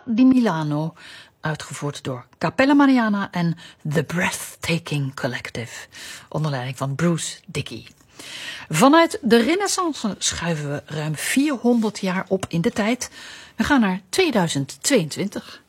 Opera di Milano, uitgevoerd door Cappella Mariana en The Breathtaking Collective, onder leiding van Bruce Dickey. Vanuit de Renaissance schuiven we ruim 400 jaar op in de tijd. We gaan naar 2022.